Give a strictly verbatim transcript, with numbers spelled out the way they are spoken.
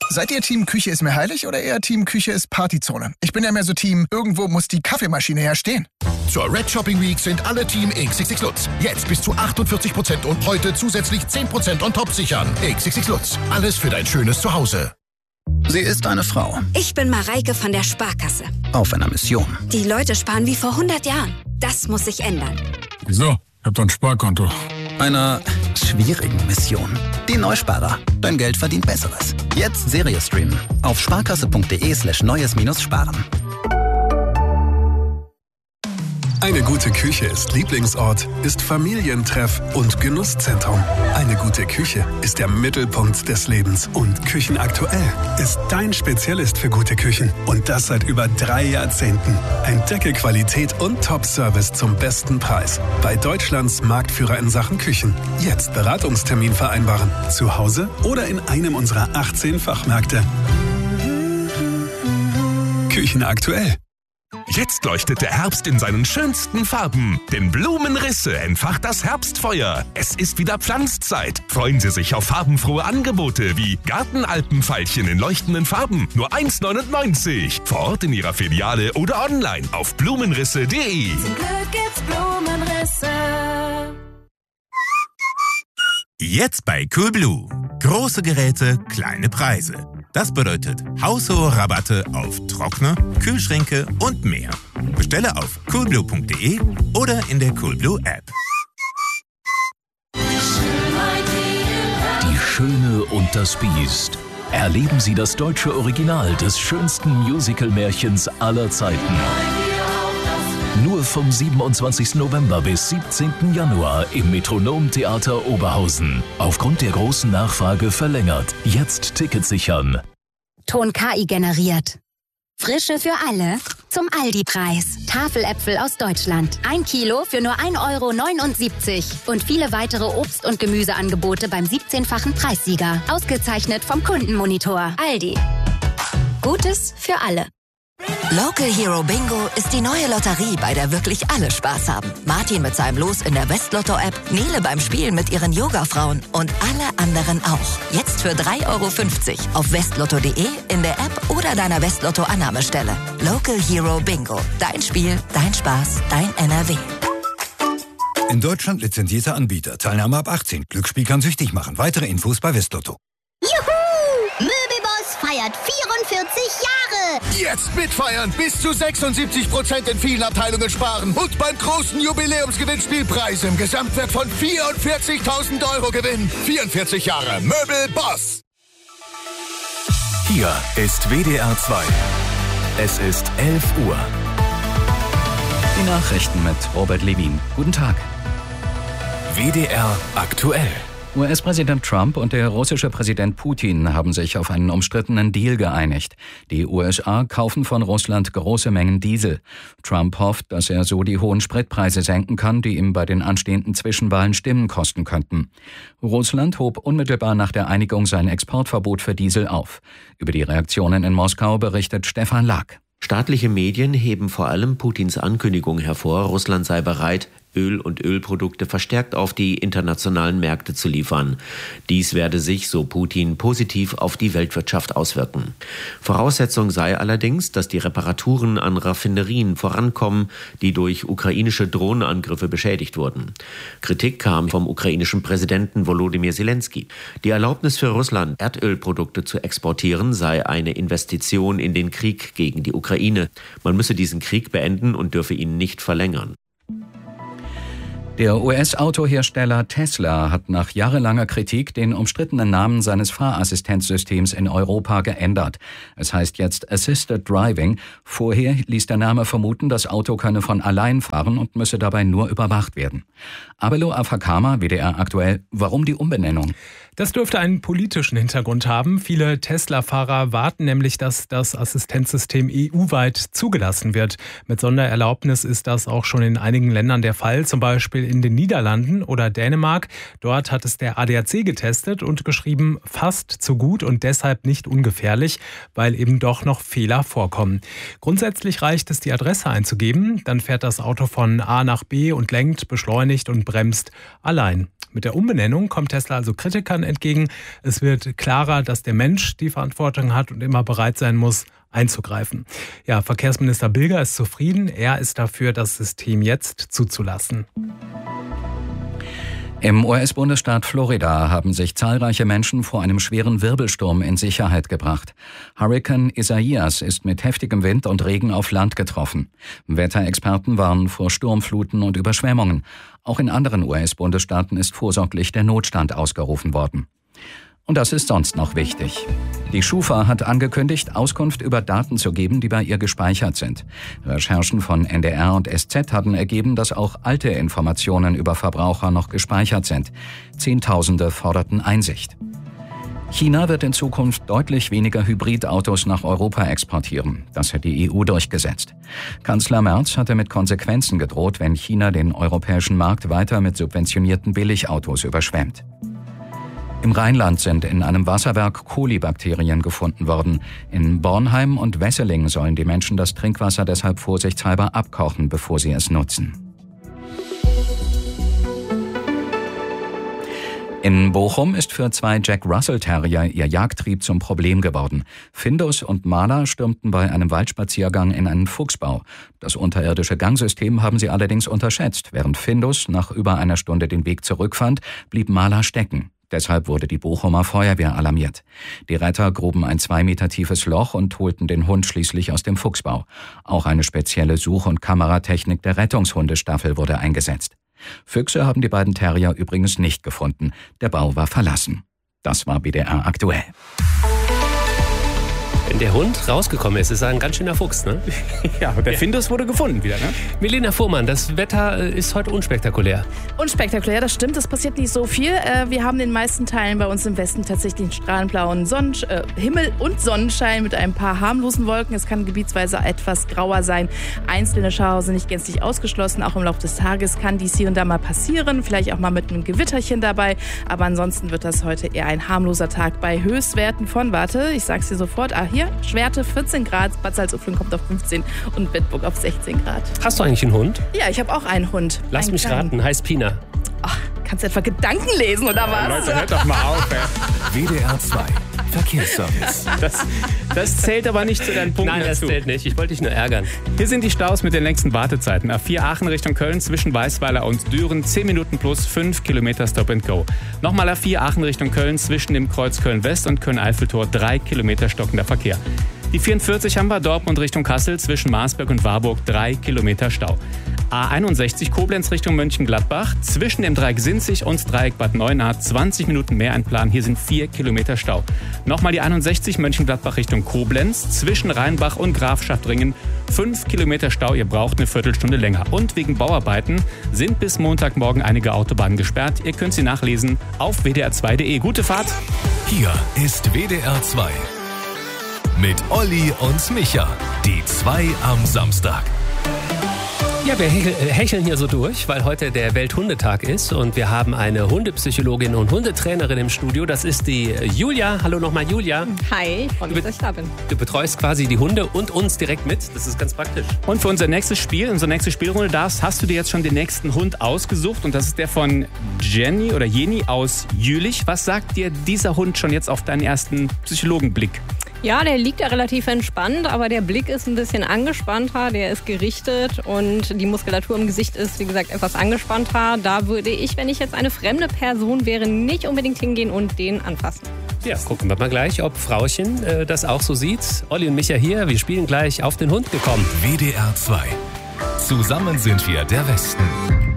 Seid ihr Team Küche ist mir heilig oder eher Team Küche ist Partyzone? Ich bin ja mehr so Team, irgendwo muss die Kaffeemaschine ja stehen. Zur Red Shopping Week sind alle Team X X X Lutz. Jetzt bis zu achtundvierzig Prozent und heute zusätzlich zehn Prozent on top sichern. X X X Lutz. Alles für dein schönes Zuhause. Sie ist eine Frau. Ich bin Mareike von der Sparkasse. Auf einer Mission. Die Leute sparen wie vor hundert Jahren. Das muss sich ändern. Wieso? Ich hab doch ein Sparkonto. Einer schwierigen Mission. Die Neusparer. Dein Geld verdient Besseres. Jetzt Serie streamen. Auf sparkasse.de slash neues minus sparen. Eine gute Küche ist Lieblingsort, ist Familientreff und Genusszentrum. Eine gute Küche ist der Mittelpunkt des Lebens. Und Küchenaktuell ist dein Spezialist für gute Küchen. Und das seit über drei Jahrzehnten. Entdecke Qualität und Top-Service zum besten Preis. Bei Deutschlands Marktführer in Sachen Küchen. Jetzt Beratungstermin vereinbaren. Zu Hause oder in einem unserer achtzehn Fachmärkte. Küchenaktuell. Jetzt leuchtet der Herbst in seinen schönsten Farben. Denn Blumenrisse entfacht das Herbstfeuer. Es ist wieder Pflanzzeit. Freuen Sie sich auf farbenfrohe Angebote wie Gartenalpenveilchen in leuchtenden Farben. Nur eins neunundneunzig. Vor Ort in Ihrer Filiale oder online auf blumenrisse punkt de. Zum Glück gibt's Blumenrisse. Jetzt bei Coolblue. Große Geräte, kleine Preise. Das bedeutet haushohe Rabatte auf Trockner, Kühlschränke und mehr. Bestelle auf coolblue punkt de oder in der Coolblue App. Die Schöne und das Biest. Erleben Sie das deutsche Original des schönsten Musical-Märchens aller Zeiten. Nur vom siebenundzwanzigsten November bis siebzehnten Januar im Metronom-Theater Oberhausen. Aufgrund der großen Nachfrage verlängert. Jetzt Tickets sichern. Ton K I generiert. Frische für alle zum Aldi-Preis. Tafeläpfel aus Deutschland. Ein Kilo für nur ein Euro neunundsiebzig. Und viele weitere Obst- und Gemüseangebote beim siebzehnfachen Preissieger. Ausgezeichnet vom Kundenmonitor. Aldi. Gutes für alle. Local Hero Bingo ist die neue Lotterie, bei der wirklich alle Spaß haben. Martin mit seinem Los in der Westlotto-App, Nele beim Spielen mit ihren Yoga-Frauen und alle anderen auch. Jetzt für drei Euro fünfzig auf westlotto punkt de, in der App oder deiner Westlotto-Annahmestelle. Local Hero Bingo. Dein Spiel, dein Spaß, dein N R W. In Deutschland lizenzierter Anbieter. Teilnahme ab achtzehn. Glücksspiel kann süchtig machen. Weitere Infos bei Westlotto. Juhu! Möbelboss feiert vierundvierzig Jahre! Jetzt mitfeiern! Bis zu sechsundsiebzig Prozent in vielen Abteilungen sparen. Und beim großen Jubiläumsgewinnspiel Preise im Gesamtwert von vierundvierzigtausend Euro gewinnen. vierundvierzig Jahre Möbelboss! Hier ist W D R zwei. Es ist elf Uhr. Die Nachrichten mit Robert Levin. Guten Tag. W D R aktuell. U S-Präsident Trump und der russische Präsident Putin haben sich auf einen umstrittenen Deal geeinigt. Die U S A kaufen von Russland große Mengen Diesel. Trump hofft, dass er so die hohen Spritpreise senken kann, die ihm bei den anstehenden Zwischenwahlen Stimmen kosten könnten. Russland hob unmittelbar nach der Einigung sein Exportverbot für Diesel auf. Über die Reaktionen in Moskau berichtet Stefan Lack. Staatliche Medien heben vor allem Putins Ankündigung hervor, Russland sei bereit, Öl und Ölprodukte verstärkt auf die internationalen Märkte zu liefern. Dies werde sich, so Putin, positiv auf die Weltwirtschaft auswirken. Voraussetzung sei allerdings, dass die Reparaturen an Raffinerien vorankommen, die durch ukrainische Drohnenangriffe beschädigt wurden. Kritik kam vom ukrainischen Präsidenten Volodymyr Zelensky. Die Erlaubnis für Russland, Erdölprodukte zu exportieren, sei eine Investition in den Krieg gegen die Ukraine. Man müsse diesen Krieg beenden und dürfe ihn nicht verlängern. Der U S-Autohersteller Tesla hat nach jahrelanger Kritik den umstrittenen Namen seines Fahrassistenzsystems in Europa geändert. Es heißt jetzt Assisted Driving. Vorher ließ der Name vermuten, das Auto könne von allein fahren und müsse dabei nur überwacht werden. Abelo Afakama, W D R aktuell. Warum die Umbenennung? Das dürfte einen politischen Hintergrund haben. Viele Tesla-Fahrer warten nämlich, dass das Assistenzsystem E U-weit zugelassen wird. Mit Sondererlaubnis ist das auch schon in einigen Ländern der Fall, zum Beispiel in den Niederlanden oder Dänemark. Dort hat es der A D A C getestet und geschrieben, fast zu gut und deshalb nicht ungefährlich, weil eben doch noch Fehler vorkommen. Grundsätzlich reicht es, die Adresse einzugeben. Dann fährt das Auto von A nach B und lenkt, beschleunigt und bremst allein. Mit der Umbenennung kommt Tesla also Kritikern entgegen. Es wird klarer, dass der Mensch die Verantwortung hat und immer bereit sein muss, einzugreifen. Ja, Verkehrsminister Bilger ist zufrieden. Er ist dafür, das System jetzt zuzulassen. Im U S-Bundesstaat Florida haben sich zahlreiche Menschen vor einem schweren Wirbelsturm in Sicherheit gebracht. Hurrikan Isaias ist mit heftigem Wind und Regen auf Land getroffen. Wetterexperten warnen vor Sturmfluten und Überschwemmungen. Auch in anderen U S-Bundesstaaten ist vorsorglich der Notstand ausgerufen worden. Und das ist sonst noch wichtig. Die Schufa hat angekündigt, Auskunft über Daten zu geben, die bei ihr gespeichert sind. Recherchen von N D R und S Z haben ergeben, dass auch alte Informationen über Verbraucher noch gespeichert sind. Zehntausende forderten Einsicht. China wird in Zukunft deutlich weniger Hybridautos nach Europa exportieren. Das hat die E U durchgesetzt. Kanzler Merz hatte mit Konsequenzen gedroht, wenn China den europäischen Markt weiter mit subventionierten Billigautos überschwemmt. Im Rheinland sind in einem Wasserwerk Kolibakterien gefunden worden. In Bornheim und Wesseling sollen die Menschen das Trinkwasser deshalb vorsichtshalber abkochen, bevor sie es nutzen. In Bochum ist für zwei Jack Russell Terrier ihr Jagdtrieb zum Problem geworden. Findus und Maler stürmten bei einem Waldspaziergang in einen Fuchsbau. Das unterirdische Gangsystem haben sie allerdings unterschätzt. Während Findus nach über einer Stunde den Weg zurückfand, blieb Maler stecken. Deshalb wurde die Bochumer Feuerwehr alarmiert. Die Retter gruben ein zwei Meter tiefes Loch und holten den Hund schließlich aus dem Fuchsbau. Auch eine spezielle Such- und Kameratechnik der Rettungshundestaffel wurde eingesetzt. Füchse haben die beiden Terrier übrigens nicht gefunden. Der Bau war verlassen. Das war B D R aktuell. Wenn der Hund rausgekommen ist, ist er ein ganz schöner Fuchs, ne? Ja, aber der ja. Findus wurde gefunden wieder, ne? Milena Fuhrmann, das Wetter ist heute unspektakulär. Unspektakulär, das stimmt, es passiert nicht so viel. Wir haben in den meisten Teilen bei uns im Westen tatsächlich einen strahlenblauen Sonnen- äh, Himmel und Sonnenschein mit ein paar harmlosen Wolken. Es kann gebietsweise etwas grauer sein. Einzelne Schauer sind nicht gänzlich ausgeschlossen. Auch im Laufe des Tages kann dies hier und da mal passieren. Vielleicht auch mal mit einem Gewitterchen dabei. Aber ansonsten wird das heute eher ein harmloser Tag bei Höchstwerten von, warte, ich sag's dir sofort, ah, hier, Schwerte vierzehn Grad, Bad Salzuflen kommt auf fünfzehn und Bedburg auf sechzehn Grad. Hast du eigentlich einen Hund? Ja, ich habe auch einen Hund. Lass einen mich kleinen. raten, heißt Pina. Ach, kannst du etwa Gedanken lesen oder was? Leute, hört doch mal auf, ey. W D R zwei Verkehrsservice. Das, das zählt aber nicht zu deinen Punkten Nein, das dazu. zählt nicht. Ich wollte dich nur ärgern. Hier sind die Staus mit den längsten Wartezeiten. A vier Aachen Richtung Köln zwischen Weißweiler und Düren. zehn Minuten plus fünf Kilometer Stop and Go. Nochmal A vier Aachen Richtung Köln zwischen dem Kreuz Köln-West und Köln-Eiffeltor. drei Kilometer stockender Verkehr. Die vierundvierzig haben wir Dortmund Richtung Kassel zwischen Marsberg und Warburg. drei Kilometer Stau. A einundsechzig Koblenz Richtung Mönchengladbach. Zwischen dem Dreieck Sinzig und Dreieck Bad Neuenahr zwanzig Minuten mehr einplanen. Hier sind vier Kilometer Stau. Nochmal die einundsechzig Mönchengladbach Richtung Koblenz. Zwischen Rheinbach und Grafschaftringen fünf Kilometer Stau. Ihr braucht eine Viertelstunde länger. Und wegen Bauarbeiten sind bis Montagmorgen einige Autobahnen gesperrt. Ihr könnt sie nachlesen auf w d r zwei punkt d e. Gute Fahrt. Hier ist W D R zwei. Mit Olli und Micha. Die zwei am Samstag. Ja, wir hecheln hier so durch, weil heute der Welthundetag ist und wir haben eine Hundepsychologin und Hundetrainerin im Studio. Das ist die Julia. Hallo nochmal, Julia. Hi, ich freue mich, dass ich da bin. Du betreust quasi die Hunde und uns direkt mit. Das ist ganz praktisch. Und für unser nächstes Spiel, unsere nächste Spielrunde, darfst, hast du dir jetzt schon den nächsten Hund ausgesucht und das ist der von Jenny oder Jenny aus Jülich. Was sagt dir dieser Hund schon jetzt auf deinen ersten Psychologenblick? Ja, der liegt ja relativ entspannt, aber der Blick ist ein bisschen angespannter, der ist gerichtet und die Muskulatur im Gesicht ist, wie gesagt, etwas angespannter. Da würde ich, wenn ich jetzt eine fremde Person wäre, nicht unbedingt hingehen und den anfassen. Ja, gucken wir mal gleich, ob Frauchen äh, das auch so sieht. Olli und Micha hier, wir spielen gleich auf den Hund gekommen. W D R zwei. Zusammen sind wir der Westen.